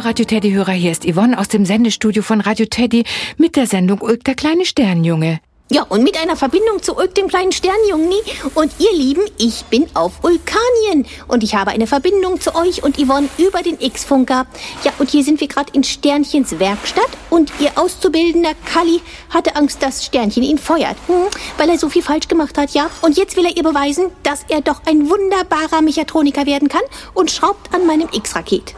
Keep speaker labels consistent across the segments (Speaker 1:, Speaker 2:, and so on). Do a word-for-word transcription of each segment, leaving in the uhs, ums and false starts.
Speaker 1: Radio Teddy-Hörer, hier ist Yvonne aus dem Sendestudio von Radio Teddy mit der Sendung Ulk, der kleine Sternjunge.
Speaker 2: Ja, und mit einer Verbindung zu Ulk, dem kleinen Sternjungen. Und ihr Lieben, ich bin auf Ulkanien und ich habe eine Verbindung zu euch und Yvonne über den X-Funker. Ja, und hier sind wir gerade in Sternchens Werkstatt und ihr Auszubildender Kalli hatte Angst, dass Sternchen ihn feuert, hm, weil er so viel falsch gemacht hat, ja. Und jetzt will er ihr beweisen, dass er doch ein wunderbarer Mechatroniker werden kann und schraubt an meinem X-Raket.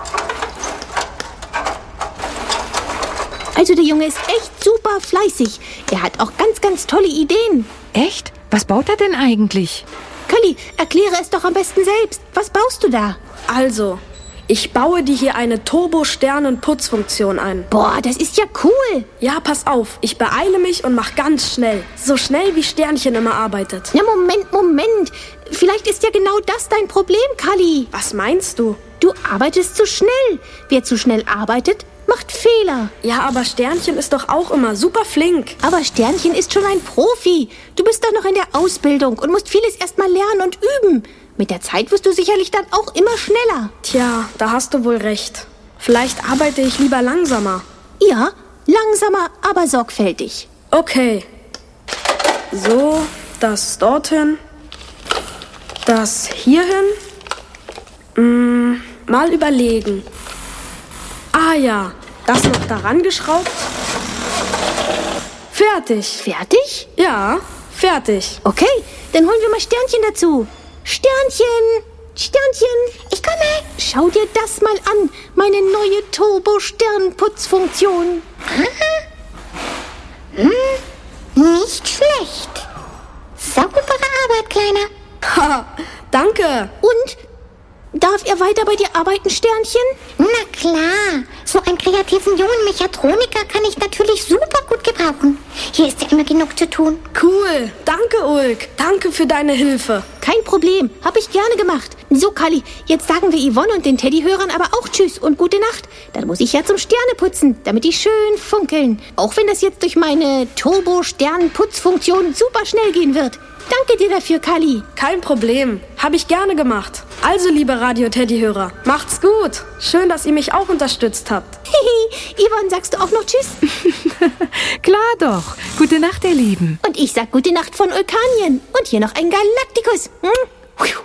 Speaker 2: Also der Junge ist echt super fleißig. Er hat auch ganz, ganz tolle Ideen.
Speaker 1: Echt? Was baut er denn eigentlich?
Speaker 2: Kalli, erkläre es doch am besten selbst. Was baust du da?
Speaker 3: Also, ich baue dir hier eine Turbo-Sternen-Putzfunktion ein.
Speaker 2: Boah, das ist ja cool.
Speaker 3: Ja, pass auf. Ich beeile mich und mach ganz schnell. So schnell, wie Sternchen immer arbeitet.
Speaker 2: Na, Moment, Moment. Vielleicht ist ja genau das dein Problem, Kalli.
Speaker 3: Was meinst du?
Speaker 2: Du arbeitest zu schnell. Wer zu schnell arbeitet, macht Fehler.
Speaker 3: Ja, aber Sternchen ist doch auch immer super flink.
Speaker 2: Aber Sternchen ist schon ein Profi. Du bist doch noch in der Ausbildung und musst vieles erst mal lernen und üben. Mit der Zeit wirst du sicherlich dann auch immer schneller.
Speaker 3: Tja, da hast du wohl recht. Vielleicht arbeite ich lieber langsamer.
Speaker 2: Ja, langsamer, aber sorgfältig.
Speaker 3: Okay. So, das dorthin. Das hierhin. Hm, mal überlegen. Ah ja, das noch daran geschraubt. Fertig.
Speaker 2: Fertig?
Speaker 3: Ja, fertig.
Speaker 2: Okay, dann holen wir mal Sternchen dazu. Sternchen, Sternchen, ich komme. Schau dir das mal an, meine neue Turbo-Sternputzfunktion.
Speaker 4: Hm, nicht schlecht. Saubere Arbeit, Kleiner.
Speaker 3: Ha, danke.
Speaker 2: Und? Darf er weiter bei dir arbeiten, Sternchen?
Speaker 4: Na klar, so einen kreativen jungen Mechatroniker kann ich natürlich super gut gebrauchen. Hier ist ja immer genug zu tun.
Speaker 3: Cool, danke Ulk, danke für deine Hilfe.
Speaker 2: Kein Problem, hab ich gerne gemacht. So, Kalli, jetzt sagen wir Yvonne und den Teddyhörern aber auch Tschüss und gute Nacht. Dann muss ich ja zum Sterneputzen, damit die schön funkeln. Auch wenn das jetzt durch meine Turbo-Sternputzfunktion super schnell gehen wird. Danke dir dafür, Kalli.
Speaker 3: Kein Problem, habe ich gerne gemacht. Also, liebe Radio-Teddy-Hörer, macht's gut. Schön, dass ihr mich auch unterstützt habt.
Speaker 2: Hihi, Yvonne, sagst du auch noch Tschüss?
Speaker 1: Klar doch. Gute Nacht, ihr Lieben.
Speaker 2: Und ich sag gute Nacht von Ulkanien. Und hier noch ein Galaktikus. Hm?